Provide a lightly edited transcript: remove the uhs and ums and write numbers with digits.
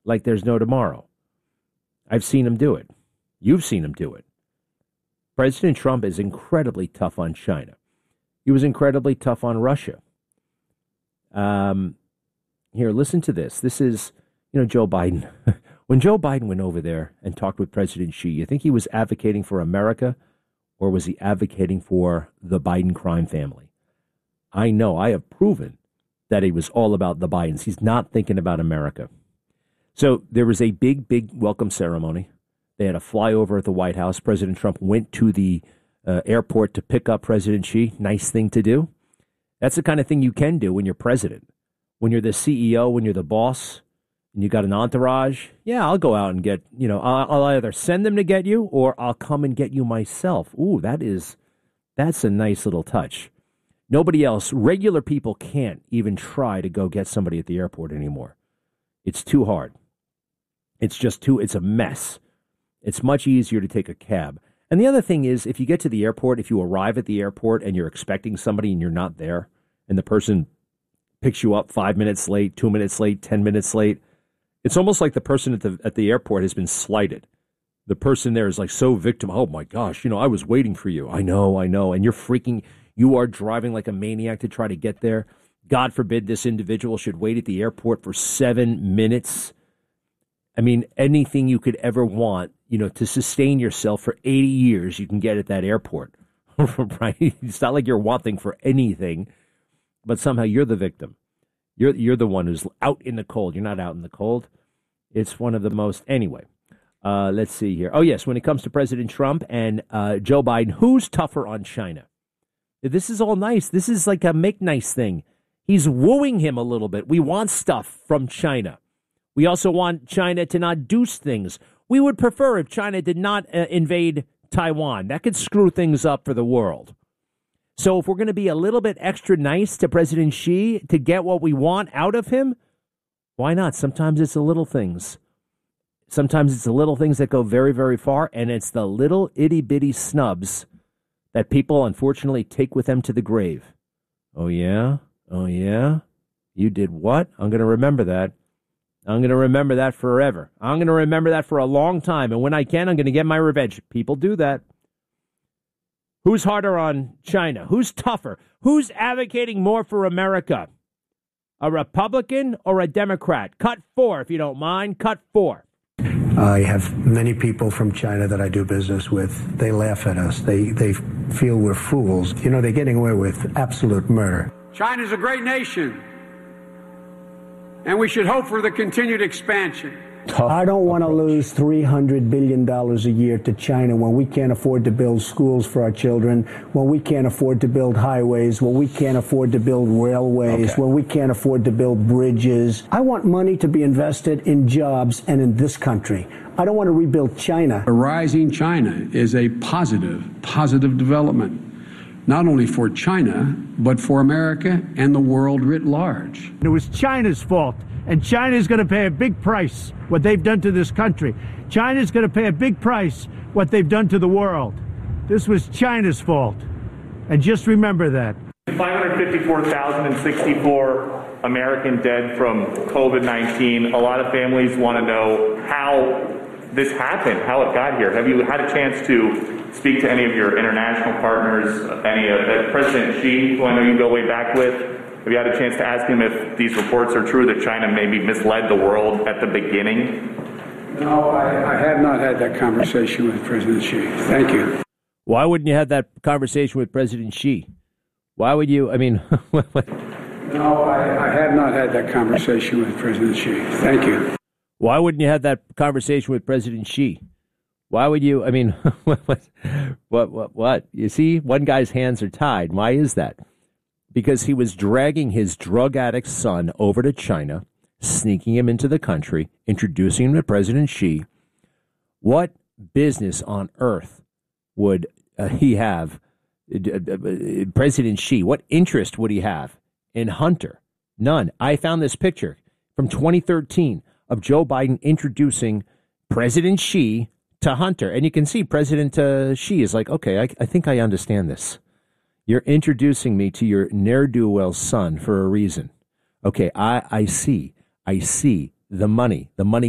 like there's no tomorrow. I've seen him do it. You've seen him do it. President Trump is incredibly tough on China. He was incredibly tough on Russia. Here, listen to this. This is, Joe Biden. When Joe Biden went over there and talked with President Xi, you think he was advocating for America or was he advocating for the Biden crime family? I know. I have proven that he was all about the Bidens. He's not thinking about America. So there was a big, big welcome ceremony. They had a flyover at the White House. President Trump went to the airport to pick up President Xi. Nice thing to do. That's the kind of thing you can do when you're president. When you're the CEO, when you're the boss, and you got an entourage, yeah, I'll go out and get, I'll either send them to get you or I'll come and get you myself. Ooh, that's a nice little touch. Nobody else, regular people can't even try to go get somebody at the airport anymore. It's too hard. It's a mess. It's much easier to take a cab. And the other thing is, if you get to the airport, if you arrive at the airport and you're expecting somebody and you're not there, and the person picks you up 5 minutes late, 2 minutes late, 10 minutes late, it's almost like the person at the airport has been slighted. The person there is like so victim. Oh my gosh, I was waiting for you. I know. And you are driving like a maniac to try to get there. God forbid this individual should wait at the airport for 7 minutes. I mean, anything you could ever want, to sustain yourself for 80 years, you can get at that airport, right? It's not like you're wanting for anything, but somehow you're the victim. You're the one who's out in the cold. You're not out in the cold. It's one of the most, anyway. Let's see here. Oh, yes, when it comes to President Trump and Joe Biden, who's tougher on China? This is all nice. This is like a make nice thing. He's wooing him a little bit. We want stuff from China. We also want China to not do things. We would prefer if China did not invade Taiwan. That could screw things up for the world. So if we're going to be a little bit extra nice to President Xi to get what we want out of him, why not? Sometimes it's the little things. Sometimes it's the little things that go very, very far, and it's the little itty-bitty snubs that people unfortunately take with them to the grave. Oh, yeah? Oh, yeah? You did what? I'm going to remember that. I'm going to remember that forever. I'm going to remember that for a long time. And when I can, I'm going to get my revenge. People do that. Who's harder on China? Who's tougher? Who's advocating more for America? A Republican or a Democrat? Cut 4, if you don't mind. Cut 4. I have many people from China that I do business with. They laugh at us. They feel we're fools. They're getting away with absolute murder. China's a great nation, and we should hope for the continued expansion. I don't want to lose $300 billion a year to China when we can't afford to build schools for our children, when we can't afford to build highways, when we can't afford to build railways, when we can't afford to build bridges. I want money to be invested in jobs and in this country. I don't want to rebuild China. A rising China is a positive development, not only for China, but for America and the world writ large. It was China's fault. And China's going to pay a big price, what they've done to this country. China's going to pay a big price, what they've done to the world. This was China's fault. And just remember that. 554,064 American dead from COVID-19. A lot of families want to know how this happened, how it got here. Have you had a chance to speak to any of your international partners, any of President Xi, who I know you go way back with? Have you had a chance to ask him if these reports are true that China maybe misled the world at the beginning? No, I have not had that conversation with President Xi. Thank you. Why wouldn't you have that conversation with President Xi? Why would you? I mean, no, I have not had that conversation with President Xi. Thank you. Why wouldn't you have that conversation with President Xi? Why would you? I mean, what? You see, one guy's hands are tied. Why is that? Because he was dragging his drug addict son over to China, sneaking him into the country, introducing him to President Xi. What business on earth would he have, President Xi? What interest would he have in Hunter? None. I found this picture from 2013 of Joe Biden introducing President Xi to Hunter. And you can see President Xi is like, okay, I think I understand this. You're introducing me to your ne'er-do-well son for a reason. Okay, I see the money. The money